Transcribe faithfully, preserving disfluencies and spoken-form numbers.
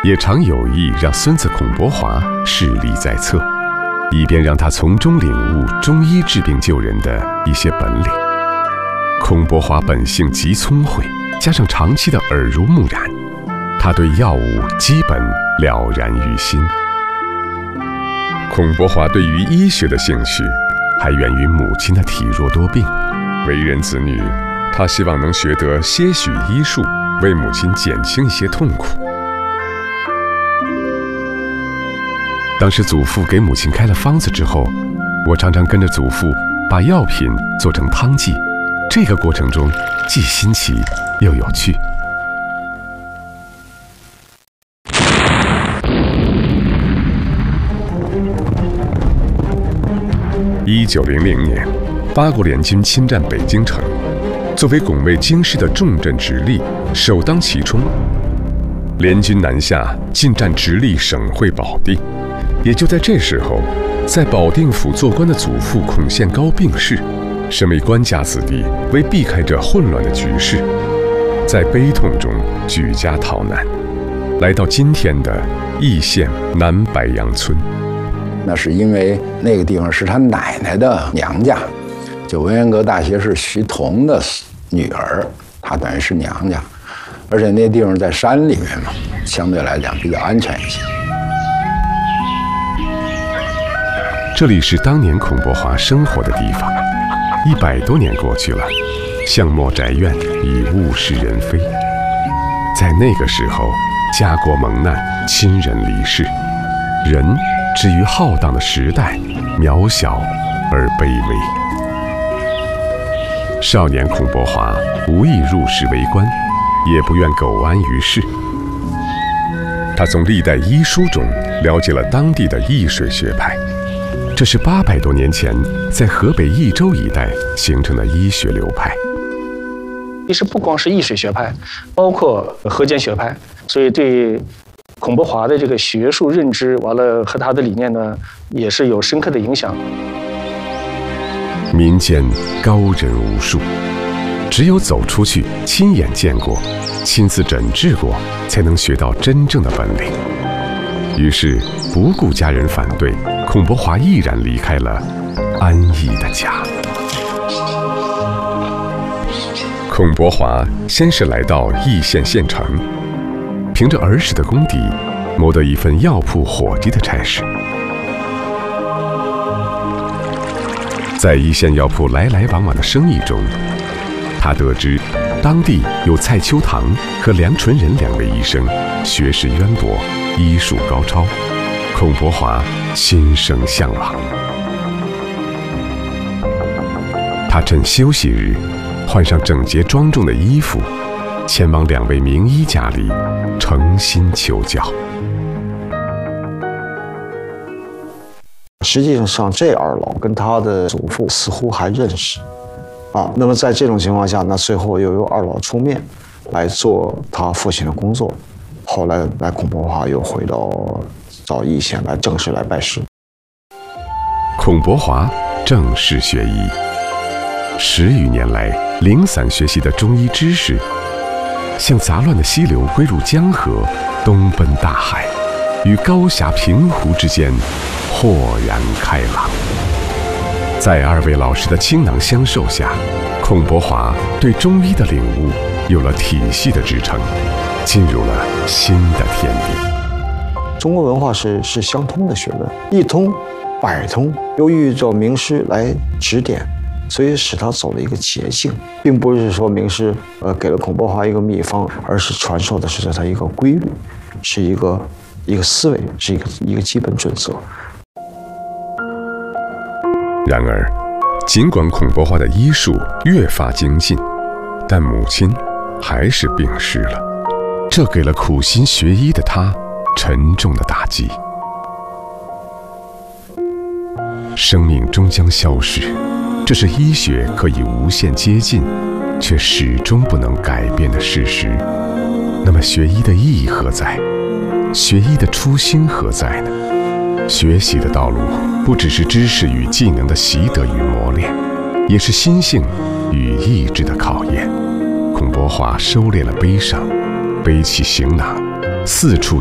也常有意让孙子孔伯华势力在侧，以便让他从中领悟中医治病救人的一些本领。孔伯华本性极聪慧，加上长期的耳濡目染，他对药物基本了然于心。孔伯华对于医学的兴趣还源于母亲的体弱多病。为人子女，他希望能学得些许医术，为母亲减轻一些痛苦。当时祖父给母亲开了方子之后，我常常跟着祖父把药品做成汤剂，这个过程中既新奇又有趣。一九零零年，八国联军侵占北京城，作为拱卫京师的重镇直隶首当其冲。联军南下，进占直隶省会保定。也就在这时候，在保定府做官的祖父孔宪高病逝，身为官家子弟，为避开这混乱的局势，在悲痛中举家逃难，来到今天的易县南白杨村。 那是因为那个地方是他奶奶的娘家，就文渊阁大学士徐桐的女儿，她等于是娘家，而且那地方在山里面嘛，相对来讲比较安全一些。 这里是当年孔伯华生活的地方，一百多年过去了，巷陌宅院已物是人非。在那个时候，家国蒙难，亲人离世，人至于浩荡的时代，渺小而卑微。少年孔伯华无意入仕为官，也不愿苟安于世。他从历代医书中了解了当地的易水学派，这是八百多年前在河北益州一带形成的医学流派。 其实不光是易水学派，包括河间学派，所以对孔伯华的这个学术认知，完了和他的理念呢，也是有深刻的影响。 民间高人无数，只有走出去，亲眼见过，亲自诊治过，才能学到真正的本领。于是，不顾家人反对，孔伯华毅然离开了安逸的家。孔伯华先是来到易县县城，凭着儿时的功底，谋得一份药铺伙计的差事。在易县药铺来来往往的生意中，他得知当地有蔡秋堂和梁纯仁两位医生，学识渊博，医术高超。孔伯华心生向往。他趁休息日，换上整洁庄重的衣服，前往两位名医家里诚心求教。 实际上，这二老跟他的祖父似乎还认识，啊，那么在这种情况下，那最后又由二老出面来做他父亲的工作。后来，来孔伯华又回到到易县来正式来拜师。 孔伯华正式学医，十余年来零散学习的中医知识，像杂乱的溪流归入江河，东奔大海，与高峡平湖之间豁然开朗。在二位老师的倾囊相授下，孔伯华对中医的领悟有了体系的支撑，进入了新的天地。 中国文化是是相通的学问，一通百通，由于找名师来指点，所以使他走了一个捷径，并不是说名师呃给了孔伯华一个秘方，而是传授的是他一个规律，是一个一个思维，是一个一个基本准则。 然而，尽管孔伯华的医术越发精进，但母亲还是病逝了，这给了苦心学医的他沉重的打击。生命终将消逝，这是医学可以无限接近，却始终不能改变的事实。那么学医的意义何在？学医的初心何在呢？学习的道路不只是知识与技能的习得与磨练，也是心性与意志的考验。孔伯华收敛了悲伤，背起行囊，四处